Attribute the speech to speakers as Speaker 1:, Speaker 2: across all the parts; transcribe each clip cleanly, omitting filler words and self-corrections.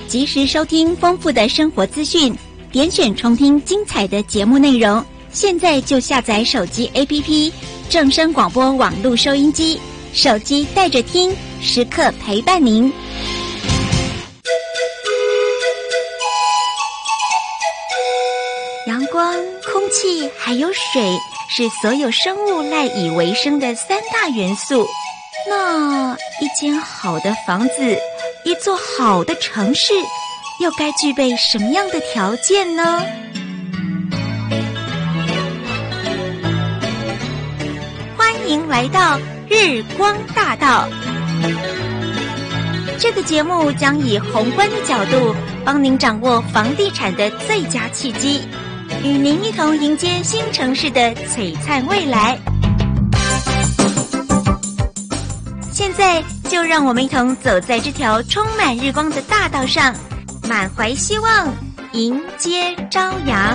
Speaker 1: 及时收听丰富的生活资讯，点选重听精彩的节目内容。现在就下载手机 APP 正声广播网络收音机，手机带着听，时刻陪伴您。阳光、空气还有水是所有生物赖以为生的三大元素。那一间好的房子，一座好的城市，又该具备什么样的条件呢？欢迎来到日光大道。这个节目将以宏观的角度，帮您掌握房地产的最佳契机，与您一同迎接新城市的璀璨未来。现在就让我们一同走在这条充满日光的大道上，满怀希望，迎接朝阳。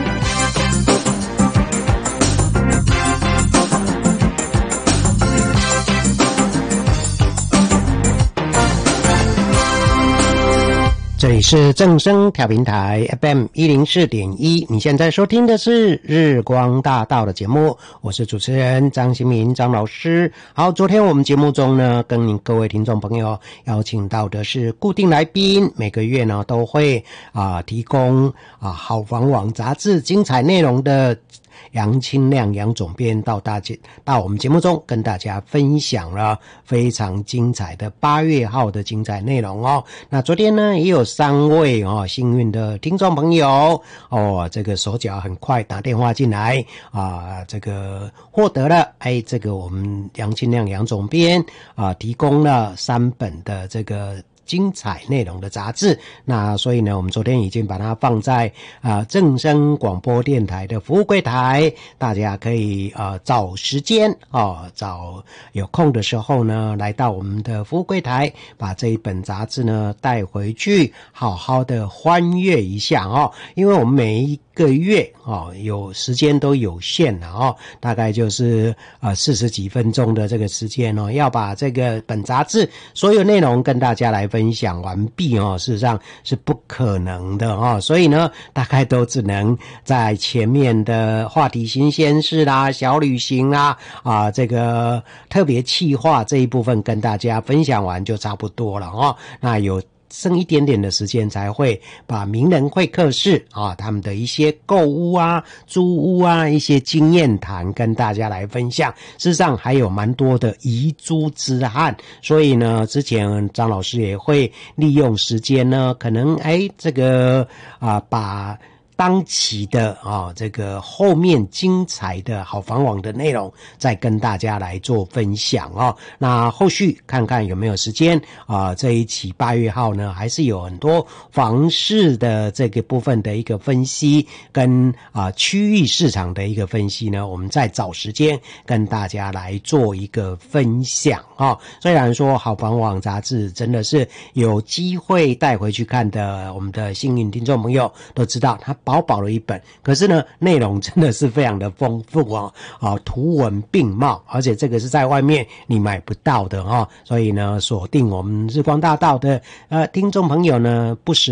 Speaker 2: 这里是正声调频台 FM 104.1，你现在收听的是日光大道的节目，我是主持人张新民张老师。好，昨天我们节目中呢，跟您各位听众朋友邀请到的是固定来宾，每个月呢都会提供好房网杂志精彩内容的杨清亮杨总编到我们节目中跟大家分享了非常精彩的8月号的精彩内容哦。那昨天呢也有3位幸运的听众朋友这个手脚很快打电话进来这个获得了这个我们杨清亮杨总编提供了3本的这个精彩内容的杂志。那所以呢我们昨天已经把它放在正声广播电台的服务柜台，大家可以找时间找有空的时候呢来到我们的服务柜台，把这一本杂志呢带回去好好的翻阅一下因为我们每一个月有时间都有限了大概就是40几分钟的这个时间要把这个本杂志所有内容跟大家来分享完毕事实上是不可能的所以呢大概都只能在前面的话题新鲜事啦、小旅行啦这个特别企划这一部分跟大家分享完就差不多了那有剩一点点的时间才会把名人会客室他们的一些购屋租屋一些经验谈跟大家来分享。事实上还有蛮多的遗珠之憾，所以呢之前张老师也会利用时间呢可能这个把当期的这个后面精彩的好房网的内容再跟大家来做分享那后续看看有没有时间这一期8月号呢还是有很多房市的这个部分的一个分析跟区域市场的一个分析呢，我们再找时间跟大家来做一个分享虽然说好房网杂志真的是有机会带回去看的，我们的幸运听众朋友都知道它薄了一本，可是呢内容真的是非常的丰富图文并茂，而且这个是在外面你买不到的所以呢锁定我们日光大道的听众朋友呢不时